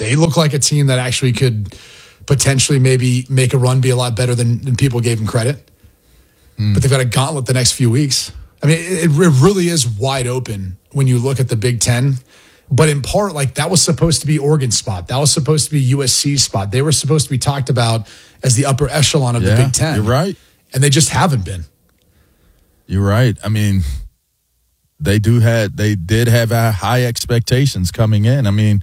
They look like a team that actually could potentially maybe make a run, be a lot better than people gave them credit. But they've got a gauntlet the next few weeks. I mean, it really is wide open when you look at the Big Ten. But in part, like, that was supposed to be Oregon's spot. That was supposed to be USC's spot. They were supposed to be talked about as the upper echelon of the Big Ten. You're right. And they just haven't been. You're right. I mean, they did have high expectations coming in. I mean,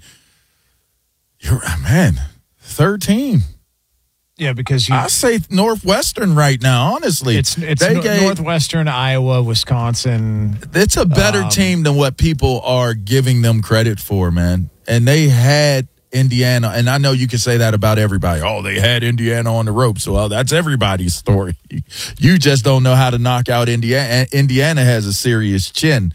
third team. Yeah, because I say Northwestern right now, honestly. It's Northwestern, Iowa, Wisconsin. It's a better team than what people are giving them credit for, man. And they had Indiana, and I know you can say that about everybody. Oh, they had Indiana on the ropes. Well, that's everybody's story. You just don't know how to knock out Indiana. Indiana has a serious chin.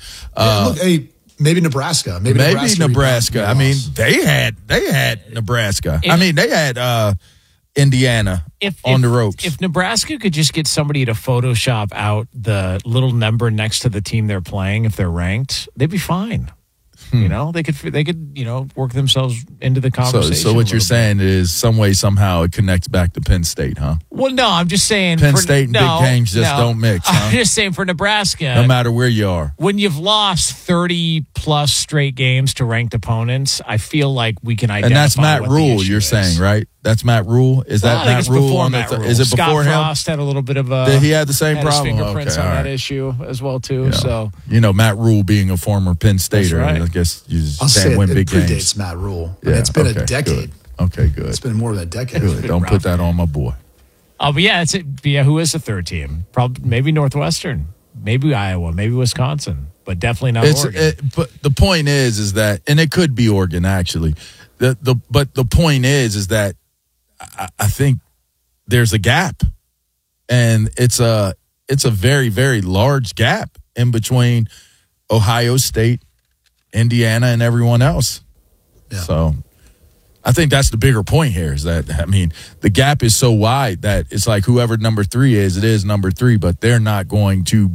Maybe Nebraska. Maybe Nebraska. I mean, they had Nebraska. They had Indiana on the ropes. If Nebraska could just get somebody to Photoshop out the little number next to the team they're playing, if they're ranked, they'd be fine. You know, they could work themselves into the conversation. So what you're saying is some way, somehow it connects back to Penn State, huh? Well, no, I'm just saying Penn State and big games don't mix. Huh? I'm just saying for Nebraska, no matter where you are, when you've lost 30 plus straight games to ranked opponents, I feel like we can identify. And that's Matt Rule. You're saying, right? That's Matt Rule. Is that Matt Rule? Is it before him? Scott Frost had a little bit of a. He had the same problem. His fingerprints on that issue as well too. So Matt Rule being a former Penn Stater, right. I guess you can't win big games. It predates Matt Rule. Yeah, it's been a decade. Good. Okay, good. It's been more than a decade. Good. Don't put that on my boy. Oh, but yeah, who is the third team? Probably maybe Northwestern, maybe Iowa, maybe Wisconsin, but definitely not Oregon. But the point is that, and it could be Oregon actually. But the point is that I think there's a gap, and it's a very, very large gap in between Ohio State, Indiana, and everyone else. Yeah. So I think that's the bigger point here is that, I mean, the gap is so wide that it's like whoever number 3 is, it is number 3, but they're not going to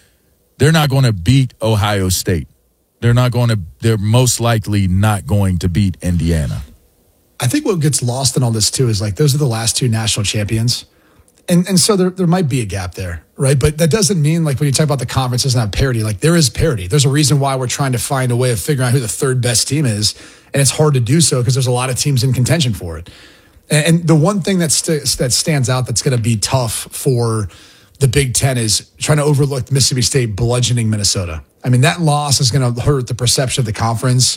beat Ohio State. They're most likely not going to beat Indiana. I think what gets lost in all this too is like those are the last 2 national champions. And so there might be a gap there, right? But that doesn't mean like when you talk about the conference doesn't have parity, like there is parity. There's a reason why we're trying to find a way of figuring out who the third best team is. And it's hard to do so because there's a lot of teams in contention for it. And the one thing that stands out that's going to be tough for the Big Ten is trying to overlook Mississippi State bludgeoning Minnesota. I mean, that loss is going to hurt the perception of the conference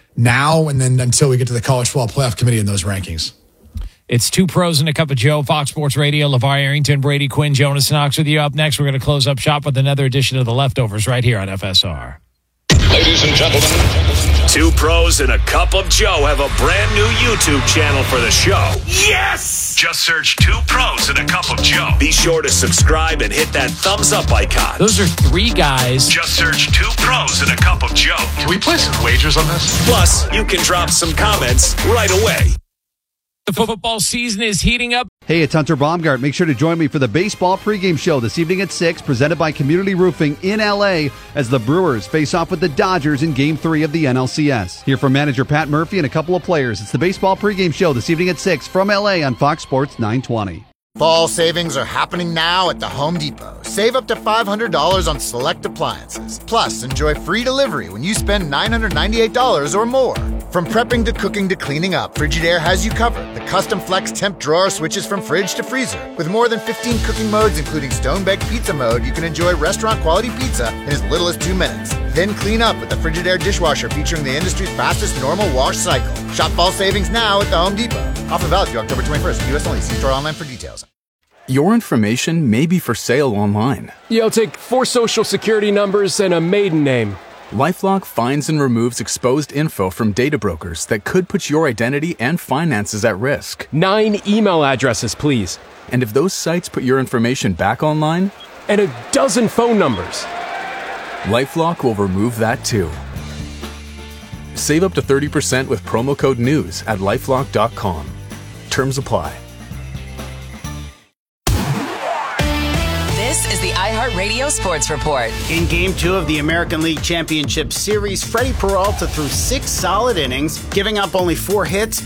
now and then until we get to the College Football Playoff Committee in those rankings. It's 2 Pros and a Cup of Joe, Fox Sports Radio, LeVar Arrington, Brady Quinn, Jonas Knox with you. Up next, we're going to close up shop with another edition of The Leftovers right here on FSR. Ladies and gentlemen, 2 Pros and a Cup of Joe have a brand new YouTube channel for the show. Yes! Just search 2 Pros and a Cup of Joe. Be sure to subscribe and hit that thumbs up icon. Those are 3 guys. Just search 2 Pros and a Cup of Joe. Can we play some wagers on this? Plus, you can drop some comments right away. The football season is heating up. Hey, it's Hunter Baumgart. Make sure to join me for the baseball pregame show this evening at 6, presented by Community Roofing in L.A. as the Brewers face off with the Dodgers in Game 3 of the NLCS. Hear from manager Pat Murphy and a couple of players. It's the baseball pregame show this evening at 6 from L.A. on Fox Sports 920. Fall savings are happening now at the Home Depot. Save up to $500 on select appliances. Plus, enjoy free delivery when you spend $998 or more. From prepping to cooking to cleaning up, Frigidaire has you covered. The custom flex temp drawer switches from fridge to freezer. With more than 15 cooking modes, including stone-baked pizza mode, you can enjoy restaurant-quality pizza in as little as 2 minutes. Then clean up with the Frigidaire dishwasher featuring the industry's fastest normal wash cycle. Shop fall savings now at the Home Depot. Offer valid through October 21st. U.S. only. See store online for details. Your information may be for sale online. Yeah, I'll take 4 social security numbers and a maiden name. LifeLock finds and removes exposed info from data brokers that could put your identity and finances at risk. 9 email addresses, please. And if those sites put your information back online? And a dozen phone numbers. LifeLock will remove that too. Save up to 30% with promo code NEWS at LifeLock.com. Terms apply. This is the iHeartRadio Sports Report. In Game 2 of the American League Championship Series, Freddie Peralta threw 6 solid innings, giving up only 4 hits,